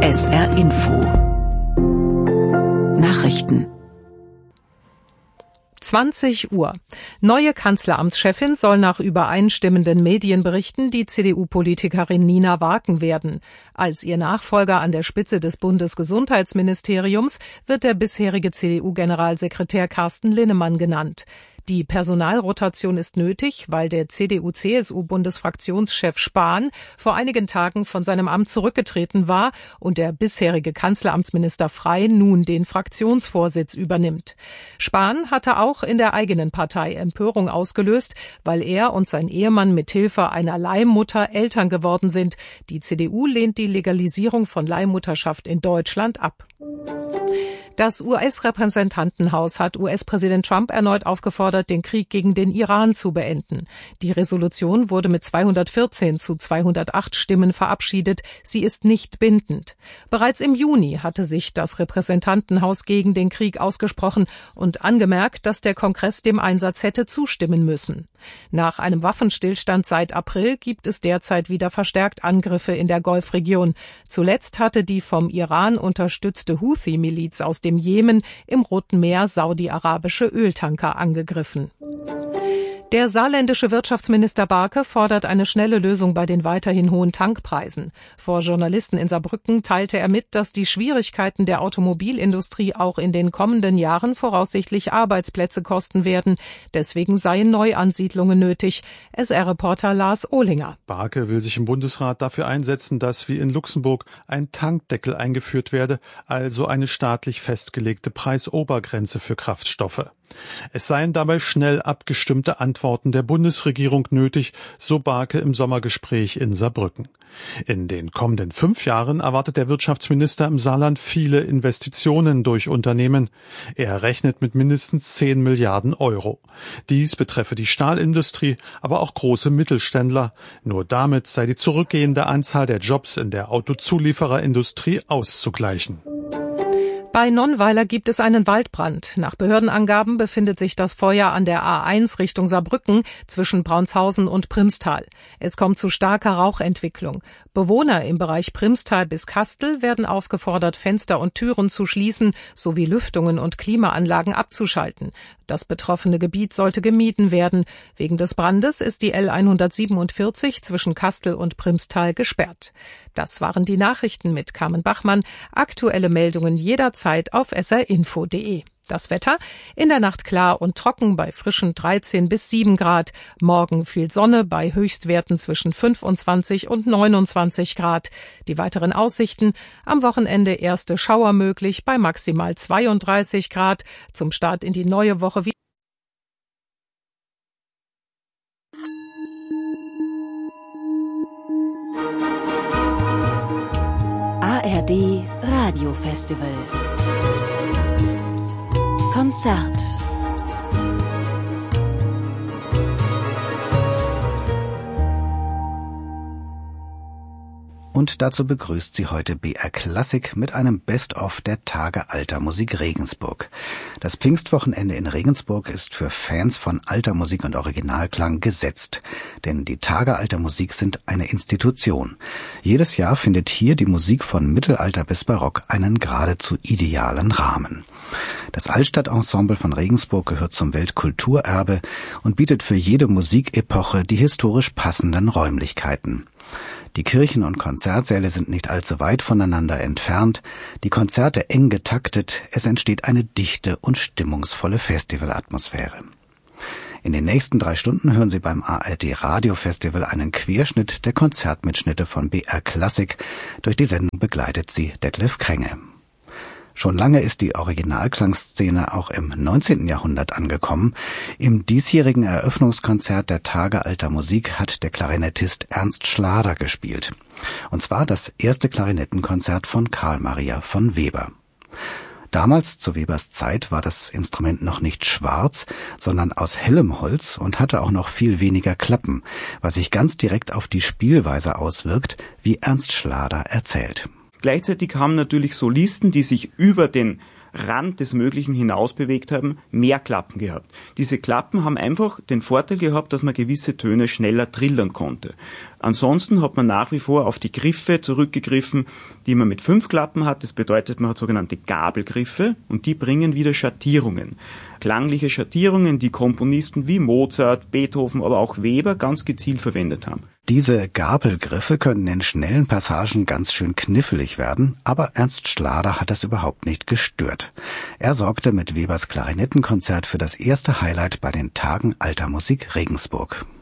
SR Info Nachrichten 20 Uhr. Neue Kanzleramtschefin soll nach übereinstimmenden Medienberichten die CDU-Politikerin Nina Waken werden. Als ihr Nachfolger an der Spitze des Bundesgesundheitsministeriums wird der bisherige CDU-Generalsekretär Carsten Linnemann genannt. Die Personalrotation ist nötig, weil der CDU-CSU-Bundesfraktionschef Spahn vor einigen Tagen von seinem Amt zurückgetreten war und der bisherige Kanzleramtsminister Frey nun den Fraktionsvorsitz übernimmt. Spahn hatte auch in der eigenen Partei Empörung ausgelöst, weil er und sein Ehemann mithilfe einer Leihmutter Eltern geworden sind. Die CDU lehnt die Legalisierung von Leihmutterschaft in Deutschland ab. Das US-Repräsentantenhaus hat US-Präsident Trump erneut aufgefordert, den Krieg gegen den Iran zu beenden. Die Resolution wurde mit 214 zu 208 Stimmen verabschiedet. Sie ist nicht bindend. Bereits im Juni hatte sich das Repräsentantenhaus gegen den Krieg ausgesprochen und angemerkt, dass der Kongress dem Einsatz hätte zustimmen müssen. Nach einem Waffenstillstand seit April gibt es derzeit wieder verstärkt Angriffe in der Golfregion. Zuletzt hatte die vom Iran unterstützte Houthi-Miliz aus dem Jemen im Roten Meer saudi-arabische Öltanker angegriffen. Der saarländische Wirtschaftsminister Barke fordert eine schnelle Lösung bei den weiterhin hohen Tankpreisen. Vor Journalisten in Saarbrücken teilte er mit, dass die Schwierigkeiten der Automobilindustrie auch in den kommenden Jahren voraussichtlich Arbeitsplätze kosten werden. Deswegen seien Neuansiedlungen nötig. SR-Reporter Lars Ohlinger. Barke will sich im Bundesrat dafür einsetzen, dass wie in Luxemburg ein Tankdeckel eingeführt werde, also eine staatlich festgelegte Preisobergrenze für Kraftstoffe. Es seien dabei schnell abgestimmte Antworten der Bundesregierung nötig, so Barke im Sommergespräch in Saarbrücken. In den kommenden 5 Jahren erwartet der Wirtschaftsminister im Saarland viele Investitionen durch Unternehmen. Er rechnet mit mindestens 10 Milliarden Euro. Dies betreffe die Stahlindustrie, aber auch große Mittelständler. Nur damit sei die zurückgehende Anzahl der Jobs in der Autozuliefererindustrie auszugleichen. Bei Nonnweiler gibt es einen Waldbrand. Nach Behördenangaben befindet sich das Feuer an der A1 Richtung Saarbrücken zwischen Braunshausen und Primstal. Es kommt zu starker Rauchentwicklung. Bewohner im Bereich Primstal bis Kastel werden aufgefordert, Fenster und Türen zu schließen sowie Lüftungen und Klimaanlagen abzuschalten. Das betroffene Gebiet sollte gemieden werden. Wegen des Brandes ist die L147 zwischen Kastel und Primstal gesperrt. Das waren die Nachrichten mit Carmen Bachmann. Aktuelle Meldungen jederzeit auf srinfo.de. Das Wetter: in der Nacht klar und trocken bei frischen 13 bis 7 Grad. Morgen viel Sonne bei Höchstwerten zwischen 25 und 29 Grad. Die weiteren Aussichten: am Wochenende erste Schauer möglich bei maximal 32 Grad. Zum Start in die neue Woche ARD Radiofestival Konzert. Und dazu begrüßt sie heute BR Klassik mit einem Best-of der Tage alter Musik Regensburg. Das Pfingstwochenende in Regensburg ist für Fans von alter Musik und Originalklang gesetzt. Denn die Tage alter Musik sind eine Institution. Jedes Jahr findet hier die Musik von Mittelalter bis Barock einen geradezu idealen Rahmen. Das Altstadtensemble von Regensburg gehört zum Weltkulturerbe und bietet für jede Musikepoche die historisch passenden Räumlichkeiten. Die Kirchen- und Konzertsäle sind nicht allzu weit voneinander entfernt, die Konzerte eng getaktet, es entsteht eine dichte und stimmungsvolle Festivalatmosphäre. In den nächsten 3 Stunden hören Sie beim ARD Radiofestival einen Querschnitt der Konzertmitschnitte von BR Klassik. Durch die Sendung begleitet sie Detlef Krenge. Schon lange ist die Originalklangszene auch im 19. Jahrhundert angekommen. Im diesjährigen Eröffnungskonzert der Tage alter Musik hat der Klarinettist Ernst Schlader gespielt. Und zwar das erste Klarinettenkonzert von Carl Maria von Weber. Damals, zu Webers Zeit, war das Instrument noch nicht schwarz, sondern aus hellem Holz und hatte auch noch viel weniger Klappen, was sich ganz direkt auf die Spielweise auswirkt, wie Ernst Schlader erzählt. Gleichzeitig haben natürlich Solisten, die sich über den Rand des Möglichen hinaus bewegt haben, mehr Klappen gehabt. Diese Klappen haben einfach den Vorteil gehabt, dass man gewisse Töne schneller trillern konnte. Ansonsten hat man nach wie vor auf die Griffe zurückgegriffen, die man mit 5 Klappen hat. Das bedeutet, man hat sogenannte Gabelgriffe und die bringen wieder Schattierungen. Klangliche Schattierungen, die Komponisten wie Mozart, Beethoven, aber auch Weber ganz gezielt verwendet haben. Diese Gabelgriffe können in schnellen Passagen ganz schön knifflig werden, aber Ernst Schlader hat das überhaupt nicht gestört. Er sorgte mit Webers Klarinettenkonzert für das erste Highlight bei den Tagen Alter Musik Regensburg.